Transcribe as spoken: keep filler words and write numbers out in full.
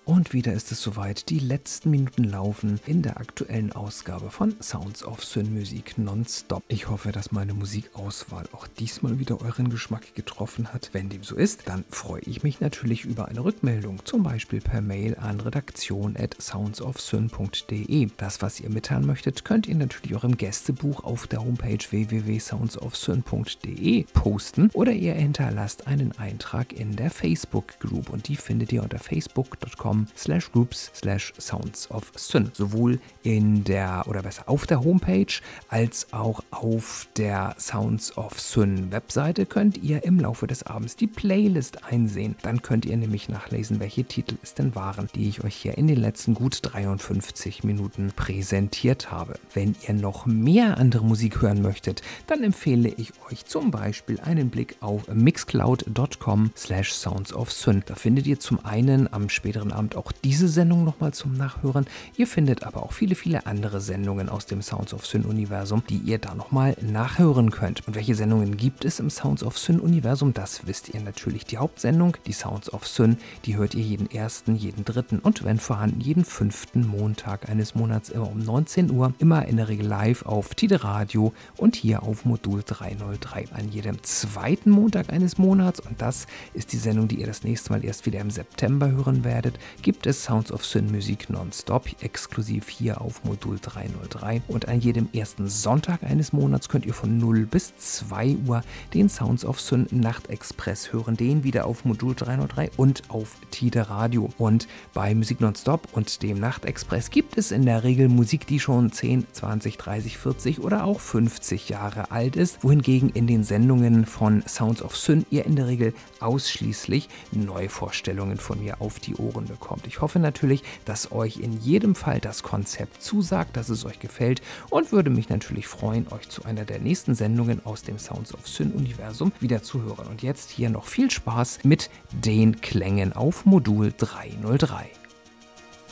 Und wieder ist es soweit, die letzten Minuten laufen in der aktuellen Ausgabe von Sounds of Syn Musik Nonstop. Ich hoffe, dass meine Musikauswahl auch diesmal wieder euren Geschmack getroffen hat. Wenn dem so ist, dann freue ich mich natürlich über eine Rückmeldung, zum Beispiel per Mail an redaktion at soundsofsyn punkt de. Das, was ihr mitteilen möchtet, könnt ihr natürlich auch im Gästebuch auf der Homepage w w w punkt soundsofsyn punkt de posten oder ihr hinterlasst einen Eintrag in der Facebook-Group und die findet ihr unter facebook punkt com slash groups slash sounds of syn. Sowohl in der, oder besser auf der Homepage als auch auf der Sounds of Syn Webseite könnt ihr im Laufe des Abends die Playlist einsehen. Dann könnt ihr nämlich nachlesen, welche Titel es denn waren, die ich euch hier in den letzten gut dreiundfünfzig Minuten präsentiert habe. Wenn ihr noch mehr andere Musik hören möchtet, dann empfehle ich euch zum Beispiel einen Blick auf mixcloud punkt com slash sounds of syn. Da findet ihr zum einen am späteren Abend auch diese Sendung nochmal zum Nachhören. Ihr findet aber auch viele, viele andere Sendungen aus dem Sounds of Syn Universum, die ihr da nochmal nachhören könnt. Und welche Sendungen gibt es im Sounds of Syn Universum? Das wisst ihr natürlich. Die Hauptsendung, die Sounds of Syn, die hört ihr jeden ersten, jeden dritten und wenn vorhanden jeden fünften Montag eines Monats immer um neunzehn Uhr, immer in der Regel live auf Tide Radio und hier auf Modul dreihundertdrei. An jedem zweiten Montag eines Monats, und das ist die Sendung, die ihr das nächste Mal erst wieder im September hören werdet, gibt es Sounds of Syn Musik Nonstop, exklusiv hier auf Modul dreihundertdrei. Und an jedem ersten Sonntag eines Monats könnt ihr von null bis zwei Uhr den Sounds of Syn Nachtexpress hören, den wieder auf Modul dreihundertdrei und auf Tide Radio. Und bei Musik Nonstop und dem Nachtexpress gibt es in der Regel Musik, die schon zehn, zwanzig, dreißig, vierzig oder auch fünfzig Jahre alt ist, wohingegen in den Sendungen von Sounds of Syn ihr in der Regel ausschließlich Neuvorstellungen von mir auf die Ohren bekommt. Ich hoffe natürlich, dass euch in jedem Fall das Konzept zusagt, dass es euch gefällt und würde mich natürlich freuen, euch zu einer der nächsten Sendungen aus dem Sounds of Syn Universum wieder zu hören. Und jetzt hier noch viel Spaß mit den Klängen auf Modul dreihundertdrei.